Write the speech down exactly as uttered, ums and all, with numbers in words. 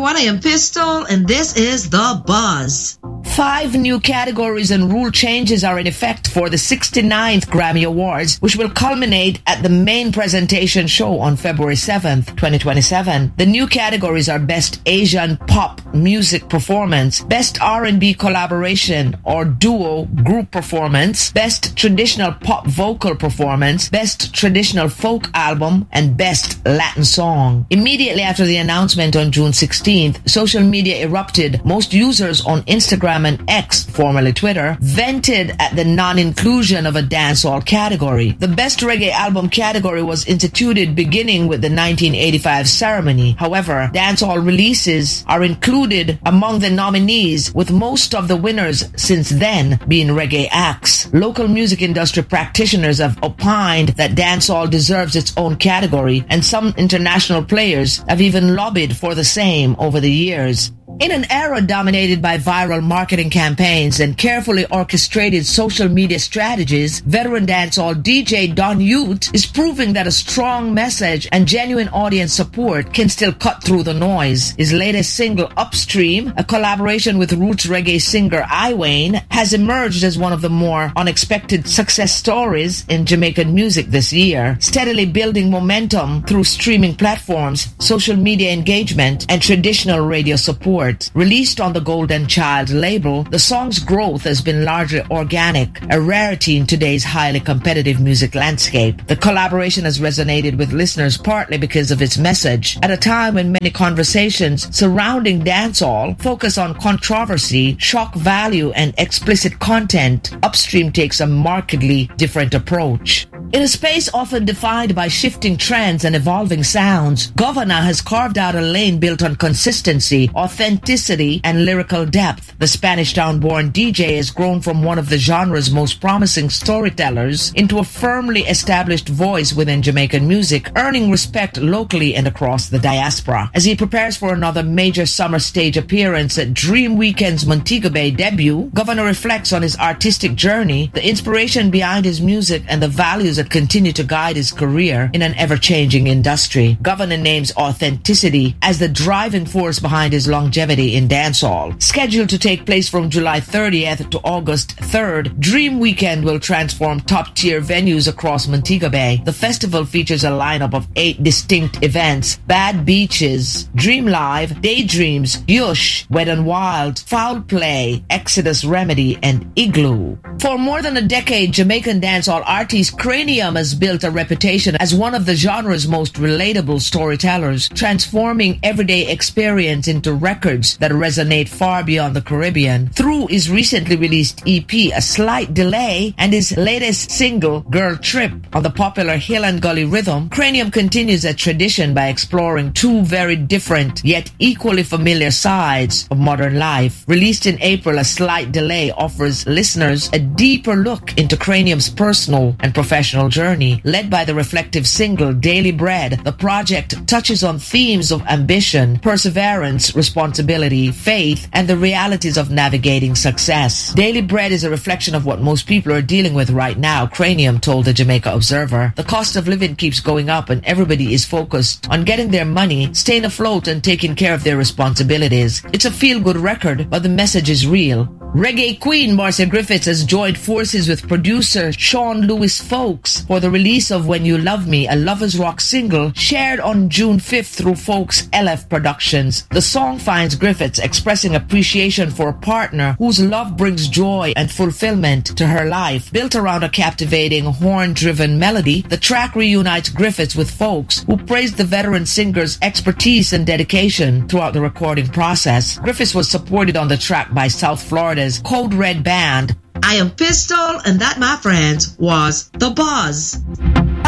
everyone. I am Pistol, and this is The Buzz. Five new categories and rule changes are in effect for the sixty-ninth Grammy Awards, which will culminate at the main presentation show on February seventh, twenty twenty-seven. The new categories are Best Asian Pop Music Performance, Best R and B Collaboration or Duo Group Performance, Best Traditional Pop Vocal Performance, Best Traditional Folk Album, and Best Latin Song. Immediately after the announcement on June sixteenth, social media erupted. Most users on Instagram and X, formerly Twitter, vented at the non-inclusion of a dancehall category. The Best Reggae Album category was instituted beginning with the nineteen eighty-five ceremony. However, dancehall releases are included among the nominees, with most of the winners since then being reggae acts. Local music industry practitioners have opined that dancehall deserves its own category, and some international players have even lobbied for the same over the years. In an era dominated by viral marketing campaigns and carefully orchestrated social media strategies, veteran dancehall D J Don Ute is proving that a strong message and genuine audience support can still cut through the noise. His latest single, Upstream, a collaboration with roots reggae singer I-Wayne, has emerged as one of the more unexpected success stories in Jamaican music this year, steadily building momentum through streaming platforms, social media engagement, and traditional radio support. Released on the Golden Child label, the song's growth has been largely organic, a rarity in today's highly competitive music landscape. The collaboration has resonated with listeners partly because of its message. At a time when many conversations surrounding dancehall focus on controversy, shock value, and explicit content, Upstream takes a markedly different approach. In a space often defined by shifting trends and evolving sounds, Governor has carved out a lane built on consistency, authenticity, and lyrical depth. The Spanish Town-born D J has grown from one of the genre's most promising storytellers into a firmly established voice within Jamaican music, earning respect locally and across the diaspora. As he prepares for another major summer stage appearance at Dream Weekend's Montego Bay debut, Governor reflects on his artistic journey, the inspiration behind his music, and the values that continue to guide his career in an ever-changing industry. Governor names authenticity as the driving force behind his longevity in dancehall. Scheduled to take place from July thirtieth to August third, Dream Weekend will transform top-tier venues across Montego Bay. The festival features a lineup of eight distinct events: Bad Beaches, Dream Live, Daydreams, Yush, Wet n Wild, Foul Play, Exodus Remedy, and Igloo. For more than a decade, Jamaican dancehall artist Cranium has built a reputation as one of the genre's most relatable storytellers, transforming everyday experience into records that resonate far beyond the Caribbean. Through his recently released E P, A Slight Delay, and his latest single, Girl Trip, on the popular Hill and Gully rhythm, Cranium continues a tradition by exploring two very different yet equally familiar sides of modern life. Released in April, A Slight Delay offers listeners a deeper look into Cranium's personal and professional journey. Led by the reflective single Daily Bread, the project touches on themes of ambition, perseverance, responsibility, faith, and the realities of navigating success. Daily Bread is a reflection of what most people are dealing with right now, Cranium told the Jamaica Observer. The cost of living keeps going up and everybody is focused on getting their money, staying afloat, and taking care of their responsibilities. It's a feel-good record, but the message is real. Reggae queen Marcia Griffiths has joined forces with producer Sean Lewis Folks for the release of When You Love Me, a lovers rock single shared on June fifth through Folks L F Productions. The song finds Griffiths expressing appreciation for a partner whose love brings joy and fulfillment to her life. Built around a captivating horn-driven melody, the track reunites Griffiths with Folks, who praised the veteran singer's expertise and dedication throughout the recording process. Griffiths was supported on the track by South Florida's Code Red Band. I am Pistol, and that, my friends, was The Buzz.